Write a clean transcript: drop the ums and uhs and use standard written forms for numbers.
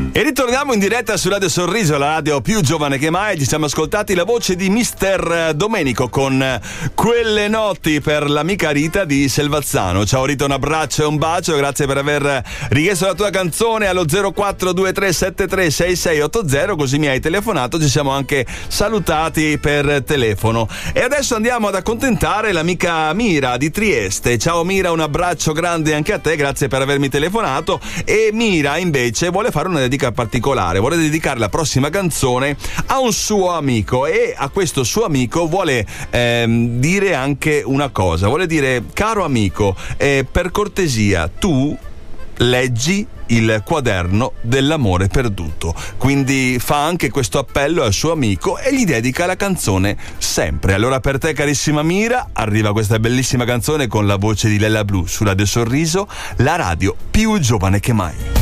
E ritorniamo in diretta su Radio Sorriso, la radio più giovane che mai. Ci siamo ascoltati la voce di Mister Domenico con Quelle notti per l'amica Rita di Selvazzano. Ciao Rita, un abbraccio e un bacio, grazie per aver richiesto la tua canzone allo 0423736680, così mi hai telefonato, ci siamo anche salutati per telefono. E adesso andiamo ad accontentare l'amica Mira di Trieste. Ciao Mira, un abbraccio grande anche a te, grazie per avermi telefonato. E Mira invece vuole fare una dedica particolare, vuole dedicare la prossima canzone a un suo amico, e a questo suo amico vuole dire anche una cosa, vuole dire: caro amico, per cortesia tu leggi il quaderno dell'amore perduto. Quindi fa anche questo appello al suo amico e gli dedica la canzone Sempre. Allora per te, carissima Mira, arriva questa bellissima canzone con la voce di Lella Blu su Radio Sorriso, la radio più giovane che mai.